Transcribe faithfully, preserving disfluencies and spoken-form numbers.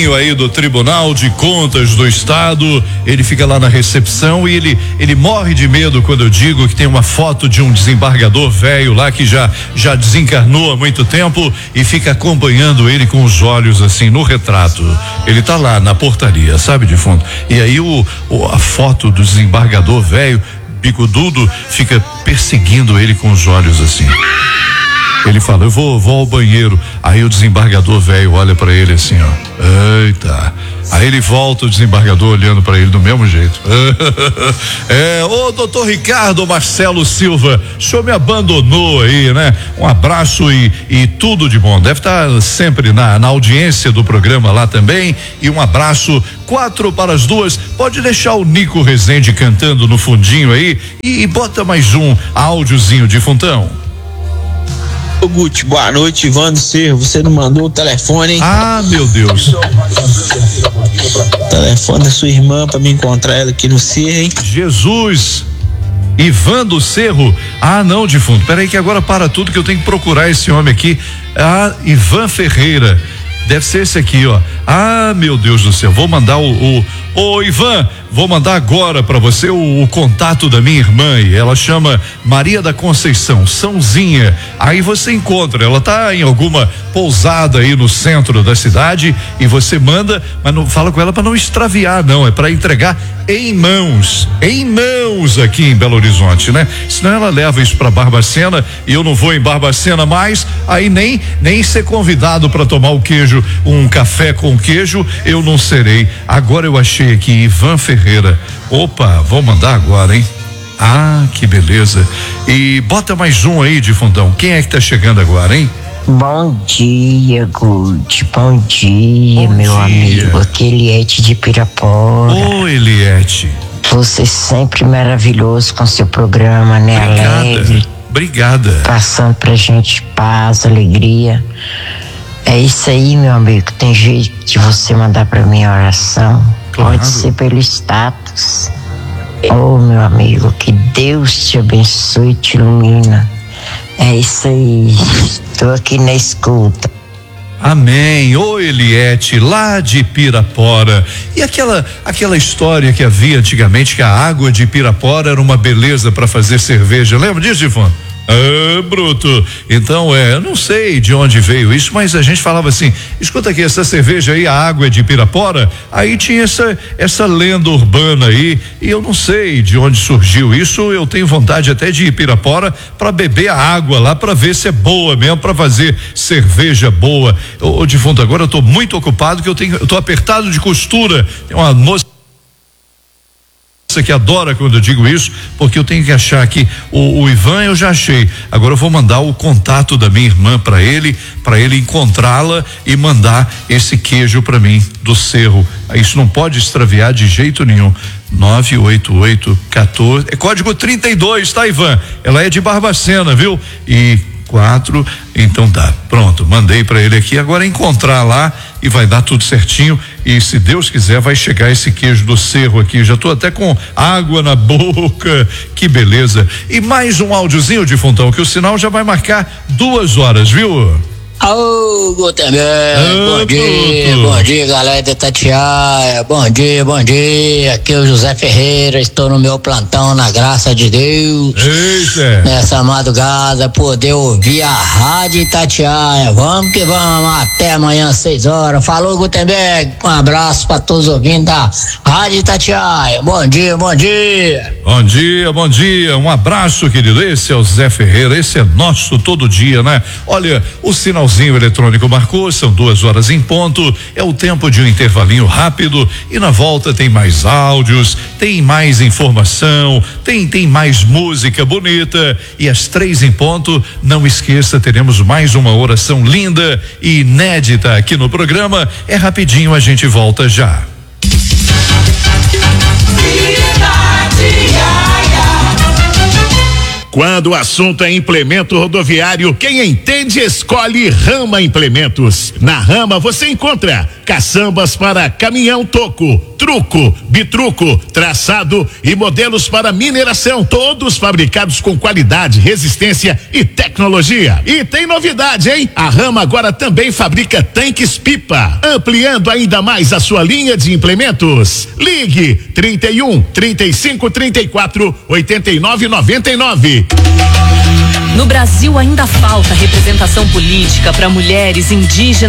aí do Tribunal de Contas do Estado, ele fica lá na recepção e ele ele morre de medo quando eu digo que tem uma foto de um desembargador velho lá que já já desencarnou há muito tempo e fica acompanhando ele com os olhos assim no retrato. Ele tá lá na portaria, sabe, de fundo. E aí o, o a foto do desembargador velho, bicududo, fica perseguindo ele com os olhos assim. Ele fala, eu vou, vou ao banheiro. Aí o desembargador velho olha pra ele assim, ó. Eita. Aí ele volta, o desembargador olhando pra ele do mesmo jeito. É, ô doutor Ricardo Marcelo Silva, o senhor me abandonou aí, né? Um abraço e, e tudo de bom. Deve estar sempre na, na audiência do programa lá também. E um abraço, quatro para as duas. Pode deixar o Nico Rezende cantando no fundinho aí e, e bota mais um áudiozinho de funtão. Ô Guti, boa noite, Ivan do Cerro. Você não mandou o telefone, hein? Ah, meu Deus. Telefone da sua irmã pra me encontrar ela aqui no Cerro, hein? Jesus. Ivan do Cerro. Ah, não, defunto. Peraí que agora para tudo que eu tenho que procurar esse homem aqui. Ah, Ivan Ferreira. Deve ser esse aqui, ó. Ah, meu Deus do céu. Vou mandar o, o ô Ivan, vou mandar agora para você o, o contato da minha irmã e ela chama Maria da Conceição, Sãozinha. Aí você encontra, ela tá em alguma pousada aí no centro da cidade e você manda, mas não fala com ela para não extraviar, não, é para entregar em mãos, em mãos aqui em Belo Horizonte, né? Senão ela leva isso para Barbacena e eu não vou em Barbacena mais, aí nem nem ser convidado para tomar o queijo, um café com queijo, eu não serei. Agora eu achei aqui Ivan Ferreira. Opa, vou mandar agora, hein? Ah, que beleza. E bota mais um aí de fundão. Quem é que tá chegando agora, hein? Bom dia, Guti. Bom dia, Bom meu dia. amigo. Aqui Eliette de Pirapora. Ô, Eliette. Você sempre maravilhoso com seu programa, né? Obrigada. Alegre. Obrigada. Passando pra gente paz, alegria. É isso aí, meu amigo. Tem jeito de você mandar pra mim a oração. Claro. Pode ser pelo status. Oh, meu amigo, que Deus te abençoe e te ilumina. É isso aí. Tô aqui na escuta. Amém. Ô Eliette, lá de Pirapora. E aquela aquela história que havia antigamente que a água de Pirapora era uma beleza para fazer cerveja. Lembra disso, Gifone? Ah, bruto. Então, é, eu não sei de onde veio isso, mas a gente falava assim, escuta aqui, essa cerveja aí, a água é de Pirapora, aí tinha essa, essa lenda urbana aí, e eu não sei de onde surgiu isso, eu tenho vontade até de ir Pirapora para beber a água lá, para ver se é boa mesmo, para fazer cerveja boa. Ô, ô defunto, agora eu tô muito ocupado, que eu tenho, eu tô apertado de costura, tem uma moça que adora quando eu digo isso, porque eu tenho que achar aqui o, o Ivan, eu já achei. Agora eu vou mandar o contato da minha irmã para ele, para ele encontrá-la e mandar esse queijo para mim do Cerro. Isso não pode extraviar de jeito nenhum. nove oito oito quatorze, é código trinta e dois, tá, Ivan? Ela é de Barbacena, viu? E quatro, então tá, pronto, mandei para ele aqui, agora é encontrar lá e vai dar tudo certinho e se Deus quiser vai chegar esse queijo do Cerro aqui, já tô até com água na boca, que beleza. E mais um áudiozinho de Fontão, que o sinal já vai marcar duas horas, viu? Ô, Gutenberg, ah, bom dia, tudo. Bom dia, galera da Itatiaia, bom dia, bom dia, aqui é o José Ferreira, estou no meu plantão, na graça de Deus. Eita. Nessa madrugada, poder ouvir a Rádio Itatiaia, vamos que vamos, até amanhã às seis horas, falou, Gutenberg, um abraço para todos os ouvintes da Rádio Itatiaia, bom dia, bom dia. Bom dia, bom dia, um abraço, querido, esse é o Zé Ferreira, esse é nosso todo dia, né? Olha, o sinal O eletrônico marcou, são duas horas em ponto, é o tempo de um intervalinho rápido e na volta tem mais áudios, tem mais informação, tem tem mais música bonita e às três em ponto, não esqueça, teremos mais uma oração linda e inédita aqui no programa, é rapidinho, a gente volta já. Quando o assunto é implemento rodoviário, quem entende escolhe Rama Implementos. Na Rama você encontra caçambas para caminhão toco, truco, bitruco, traçado e modelos para mineração, todos fabricados com qualidade, resistência e tecnologia. E tem novidade, hein? A Rama agora também fabrica tanques pipa, ampliando ainda mais a sua linha de implementos. Ligue trinta e um, trinta e cinco, trinta e quatro, oitenta e nove, noventa e nove. No Brasil ainda falta representação política para mulheres indígenas